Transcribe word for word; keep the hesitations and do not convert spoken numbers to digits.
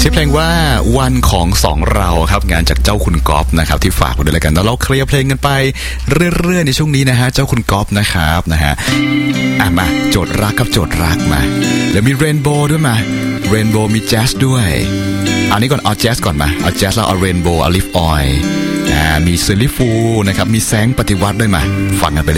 ชื่อเพลงว่าวันของสองเราครับงานจากเจ้าคุณก๊อฟนะครับที่ฝากมาด้วยแล้วกันแล้วเราเคลียร์เพลงกันไปเรื่อยๆในช่วงนี้นะฮะเจ้าคุณก๊อฟนะครับนะฮะอ่ะมาโจทย์รักกับโจทย์รักมาแล้วมีเรนโบว์ด้วยมาเรนโบว์มีแจ๊สด้วยอันนี้ก่อนเอาแจ๊สก่อนมาเอาแจ๊สแล้วเอาเรนโบว์เอาลิฟออยล์อ่ามีซิลลี่ฟูนะครับมีแสงปฏิวัติด้วยมาฟังกันไป